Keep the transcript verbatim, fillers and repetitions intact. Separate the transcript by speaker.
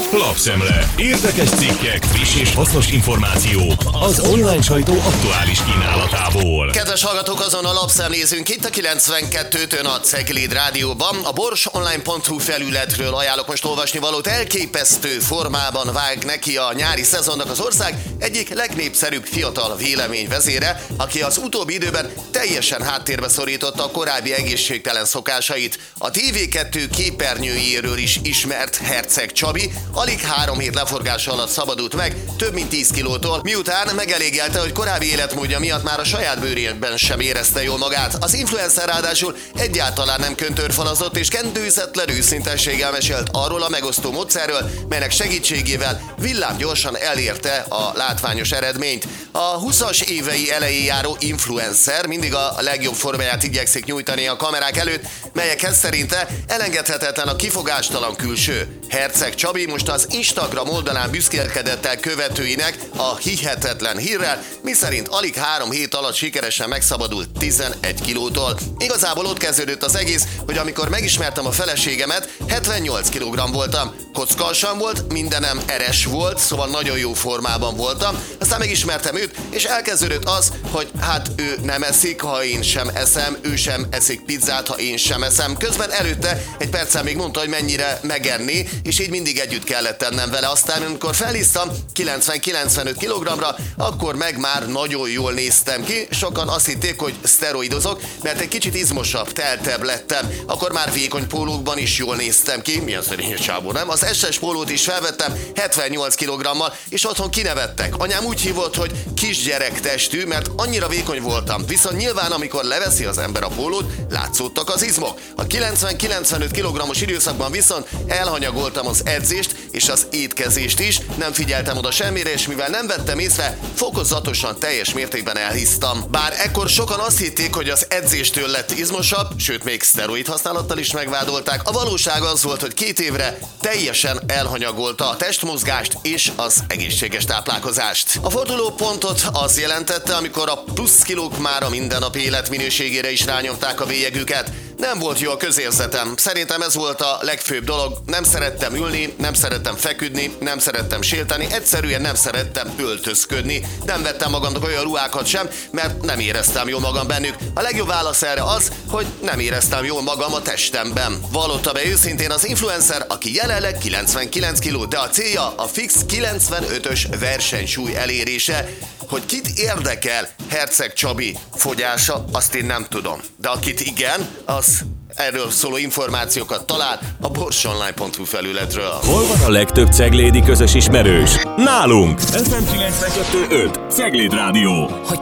Speaker 1: Lapszemle. Érdekes cikkek, friss és hasznos információk az online sajtó aktuális kínálatából.
Speaker 2: Kedves hallgatók, azon a lapszemlézünk itt a kilencvenkettőtön a Cegléd Rádióban. A borsonline pont hu felületről ajánlok most olvasni valót. Elképesztő formában vág neki a nyári szezonnak az ország egyik legnépszerűbb fiatal véleményvezére, aki az utóbbi időben teljesen háttérbe szorította a korábbi egészségtelen szokásait. A té vé kettő képernyőjéről is ismert Herceg Csabi alig három hét leforgása alatt szabadult meg több mint tíz kilótól, miután megelégelte, hogy korábbi életmódja miatt már a saját bőrében sem érezte jól magát. Az influencer ráadásul egyáltalán nem köntörfalazott és kendőzetlen őszintességgel mesélt arról a megosztó módszerről, melynek segítségével villámgyorsan elérte a látványos eredményt. A húszas évei elején járó influencer mindig a legjobb formáját igyekszik nyújtani a kamerák előtt, melyekhez szerinte elengedhetetlen a kifogástalan külső. Herceg Csabi most az Instagram oldalán büszkélkedett el követőinek a hihetetlen hírrel, miszerint alig három hét alatt sikeresen megszabadult tizenegy kilótól. Igazából ott kezdődött az egész, hogy amikor megismertem a feleségemet, hetvennyolc kilogramm voltam. Kockalsan volt, mindenem eres volt, szóval nagyon jó formában voltam. Aztán megismertem őt, és elkezdődött az, hogy hát ő nem eszik, ha én sem eszem, ő sem eszik pizzát, ha én sem eszem. Közben előtte egy perccel még mondta, hogy mennyire megenni, és így mindig együtt kellett tennem vele. Aztán, amikor felhisztam kilencven-kilencvenöt kilogramra, akkor meg már nagyon jól néztem ki. Sokan azt hitték, hogy szteroidozok, mert egy kicsit izmosabb, teltebb lettem. Akkor már vékony pólókban is jól néztem ki. Milyen szerényes csábor, nem? Az es es pólót is felvettem hetvennyolc kilogrammal, és otthon kinevettek. Anyám úgy hívott, hogy kisgyerek testű, mert annyira vékony voltam. Viszont nyilván, amikor leveszi az ember a pólót, látszódtak az izmok. A kilencven-kilencvenöt kilogrammos időszakban viszont elhanyagoltam az edzést és az étkezést is, nem figyeltem oda semmire, és mivel nem vettem észre, fokozatosan teljes mértékben elhisztam. Bár ekkor sokan azt hitték, hogy az edzéstől lett izmosabb, sőt még szteroid használattal is megvádolták, a valóság az volt, hogy két évre teljesen elhanyagolta a testmozgást és az egészséges táplálkozást. A fordulópontot az jelentette, amikor a plusz kilók már a mindennap életminőségére is rányomták a bélyegüket. Nem volt jó a közérzetem. Szerintem ez volt a legfőbb dolog. Nem szerettem ülni, nem szerettem feküdni, nem szerettem sétálni, egyszerűen nem szerettem öltözködni. Nem vettem magamnak olyan ruhákat sem, mert nem éreztem jól magam bennük. A legjobb válasz erre az, hogy nem éreztem jól magam a testemben. Vallotta be őszintén az influencer, aki jelenleg kilencvenkilenc kiló, de a célja a fix kilencvenötös versenysúly elérése. Hogy kit érdekel Herceg Csabi fogyása, azt én nem tudom. De akit igen, az erről szóló információkat talál a borsonline pont hu felületről.
Speaker 1: Hol van a legtöbb ceglédi közös ismerős? Nálunk! ef em kilencvenkettő öt Cegléd Rádió.